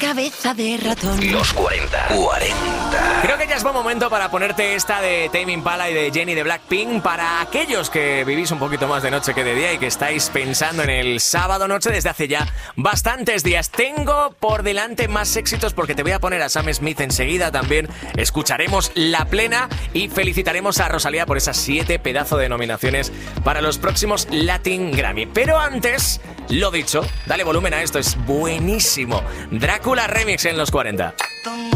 cabeza de ratón. Los 40. Creo que ya es buen momento para ponerte esta de Tame Impala y de Jennie de Blackpink. Para aquellos que vivís un poquito más de noche que de día y que estáis pensando en el sábado noche desde hace ya bastantes días. Tengo por delante más éxitos porque te voy a poner a Sam Smith enseguida también. Escucharemos La Plena y felicitaremos a Rosalía por esas 7 pedazos de nominaciones para los próximos Latin Grammy. Pero antes, lo dicho, dale volumen a esto, es buenísimo. Drácula Remix en los 40.